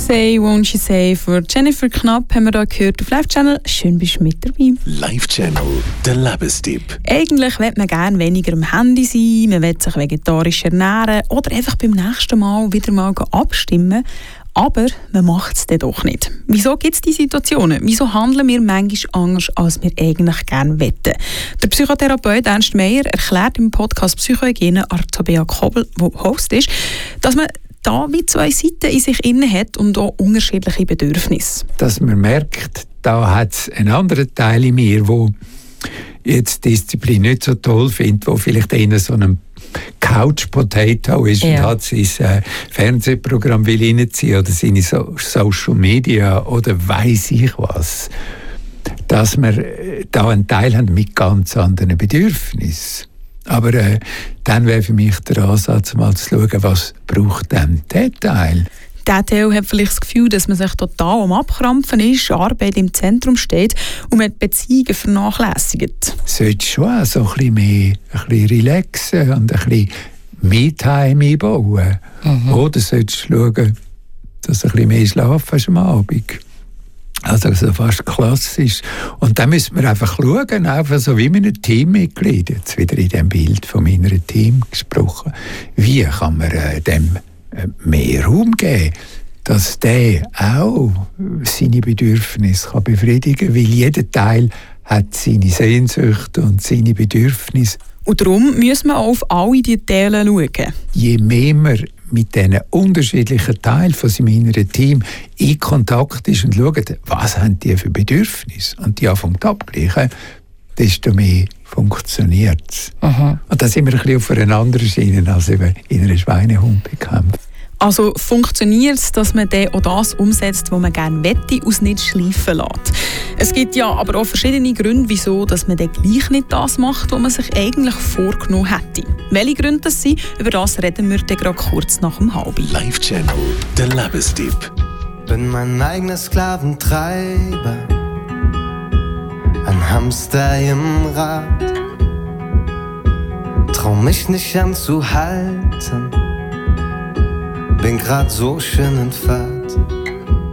Say, Won't You Say von Jennifer Knapp haben wir da gehört auf Live Channel. Schön, bist du mit dabei. Live Channel, der Lebenstipp. Eigentlich will man gerne weniger am Handy sein, man will sich vegetarisch ernähren oder einfach beim nächsten Mal wieder mal abstimmen. Aber man macht es dann doch nicht. Wieso gibt es diese Situationen? Wieso handeln wir manchmal anders, als wir eigentlich gerne wetten? Der Psychotherapeut Ernst Meier erklärt im Podcast Psychohygiene Artabea Kobel, der Host ist, dass man da wie zwei Seiten in sich inne hat und auch unterschiedliche Bedürfnisse. Dass man merkt, da hat es einen anderen Teil in mir, wo jetzt Disziplin nicht so toll findet, wo vielleicht eher so ein Couch-Potato ist und hat sein Fernsehprogramm will reinziehen oder seine Social Media oder weiss ich was. Dass wir da einen Teil haben mit ganz anderen Bedürfnissen. Aber dann wäre für mich der Ansatz, mal zu schauen, was braucht denn der Teil? Der Teil hat vielleicht das Gefühl, dass man sich total am Abkrampfen ist, Arbeit im Zentrum steht und man die Beziehungen vernachlässigt. Solltest schon auch so ein bisschen relaxen und ein bisschen Me-Time einbauen. Oder solltest du schauen, dass du ein bisschen mehr Schlaf hast am Abend. Also fast klassisch. Und dann müssen wir einfach schauen, einfach so wie mit einem Teammitglied, jetzt wieder in dem Bild von meinem Team gesprochen, wie kann man dem mehr Raum geben, dass der auch seine Bedürfnisse befriedigen kann, weil jeder Teil hat seine Sehnsüchte und seine Bedürfnisse. Und darum müssen wir auch auf alle diese Teile schauen. Je mehr man mit diesen unterschiedlichen Teilen von seinem inneren Team in Kontakt ist und schaut, was haben die für Bedürfnisse und die anfangen abgleichen, desto mehr funktioniert es. Und da sind wir ein bisschen auf einer anderen Schiene als eben in einer Schweinehundbekämpfung. Also funktioniert es, dass man dann auch das umsetzt, was man gerne wette, und nicht schleifen lässt. Es gibt ja aber auch verschiedene Gründe, wieso dass man dann gleich nicht das macht, was man sich eigentlich vorgenommen hätte. Welche Gründe das sind, über das reden wir dann gerade kurz nach dem Halbi. Live Channel, der Lebenstipp. Bin mein eigener Sklaventreiber, ein Hamster im Rad. Trau mich nicht anzuhalten, bin grad so schön in Fahrt.